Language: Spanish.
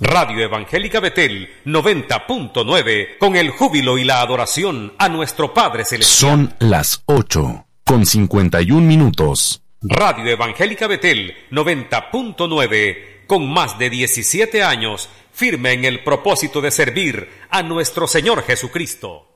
Radio Evangélica Betel 90.9, con el júbilo y la adoración a nuestro Padre Celestial. Son las 8:51. Radio Evangélica Betel 90.9, con más de 17 años, firme en el propósito de servir a nuestro Señor Jesucristo.